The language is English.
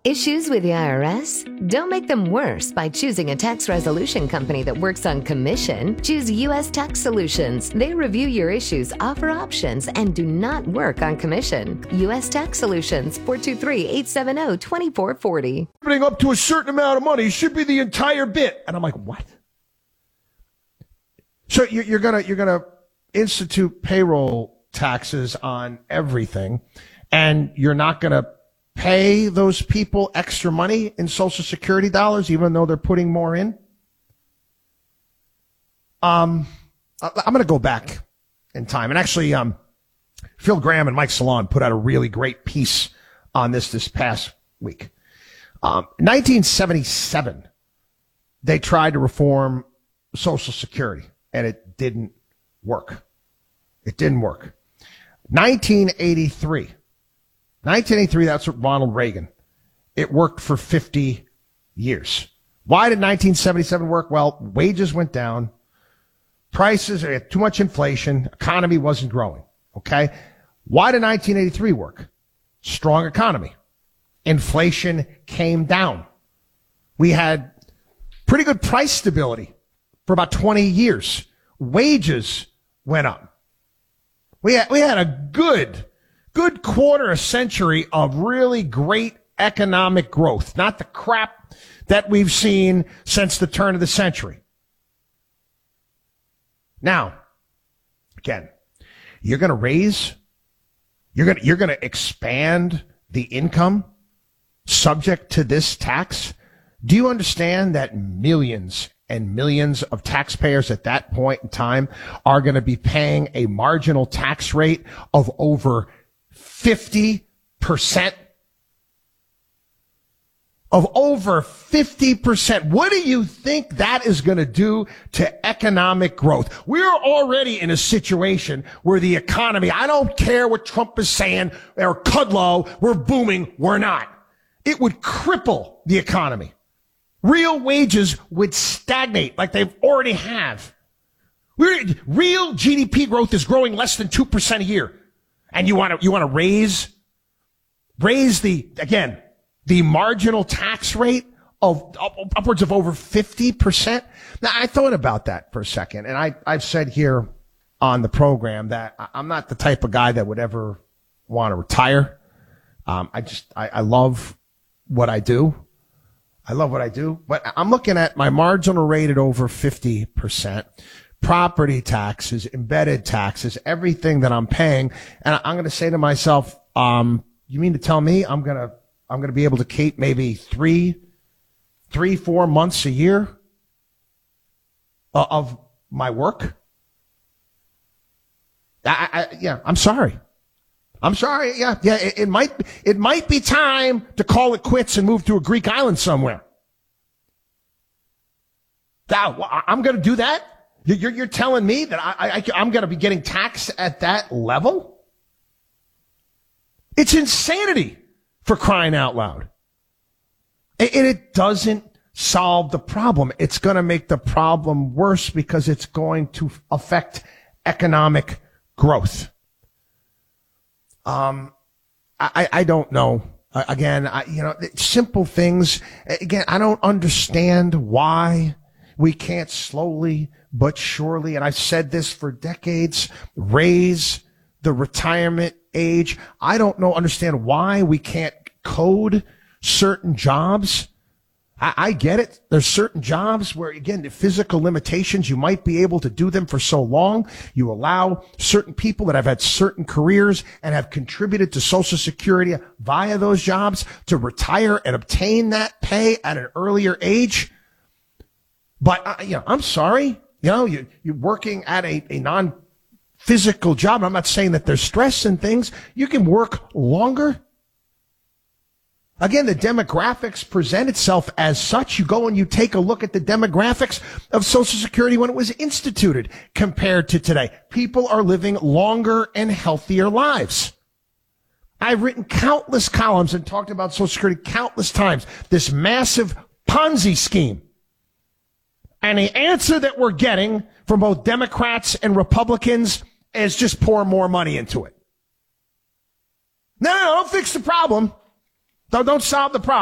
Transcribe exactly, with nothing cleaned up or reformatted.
Issues with the I R S? Don't make them worse by choosing a tax resolution company that works on commission. Choose U S Tax Solutions. They review your issues, offer options, and do not work on commission. U S Tax Solutions, four two three, eight seven zero, two four four zero. Up to a certain amount of money should be the entire bit. And I'm like, what? So you're, you're gonna you're gonna institute payroll taxes on everything, and you're not gonna pay those people extra money in Social Security dollars, even though they're putting more in? Um, I'm going to go back in time. And actually, um, Phil Graham and Mike Salon put out a really great piece on this this past week. Um, nineteen seventy-seven, they tried to reform Social Security, and it didn't work. It didn't work. nineteen eighty-three. nineteen eighty-three, that's what Ronald Reagan. It worked for fifty years. Why did nineteen seventy-seven work? Well, wages went down. Prices, had too much inflation. Economy wasn't growing. Okay? Why did nineteen eighty-three work? Strong economy. Inflation came down. We had pretty good price stability for about twenty years. Wages went up. We had, we had a good Good quarter a century of really great economic growth, not the crap that we've seen since the turn of the century. Now, again, you're going to raise, you're going to, you're going to expand the income subject to this tax. Do you understand that millions and millions of taxpayers at that point in time are going to be paying a marginal tax rate of over fifty percent? Of over fifty percent. What do you think that is going to do to economic growth? We're already in a situation where the economy, I don't care what Trump is saying, or Kudlow, we're booming, we're not. It would cripple the economy. Real wages would stagnate like they've already have. We're, real G D P growth is growing less than two percent a year. And you want to, you want to raise, raise the, again, the marginal tax rate of up, upwards of over fifty percent. Now, I thought about that for a second, and I, I've said here on the program that I'm not the type of guy that would ever want to retire. Um, I just, I, I love what I do. I love what I do, but I'm looking at my marginal rate at over fifty percent. Property taxes, embedded taxes, everything that I'm paying. And I'm going to say to myself, um, you mean to tell me I'm going to, I'm going to be able to keep maybe three, three, four months a year of my work? I, I, yeah, I'm sorry. I'm sorry. Yeah, yeah, it, it might, it might be time to call it quits and move to a Greek island somewhere. Now, I'm going to do that? You're, you're telling me that I, I, I'm going to be getting taxed at that level? It's insanity, for crying out loud. And it doesn't solve the problem. It's going to make the problem worse because it's going to affect economic growth. Um, I, I don't know. Again, I, you know, simple things. Again, I don't understand why we can't slowly but surely, and I've said this for decades, raise the retirement age. I don't know, understand why we can't code certain jobs. I, I get it. There's certain jobs where, again, the physical limitations, you might be able to do them for so long. You allow certain people that have had certain careers and have contributed to Social Security via those jobs to retire and obtain that pay at an earlier age. But, uh, you know, I'm sorry. You know, you, you're working at a, a non-physical job. I'm not saying that there's stress and things. You can work longer. Again, the demographics present itself as such. You go and you take a look at the demographics of Social Security when it was instituted compared to today. People are living longer and healthier lives. I've written countless columns and talked about Social Security countless times. This massive Ponzi scheme. And the answer that we're getting from both Democrats and Republicans is just pour more money into it. No, no, don't fix the problem. Don't, don't solve the problem.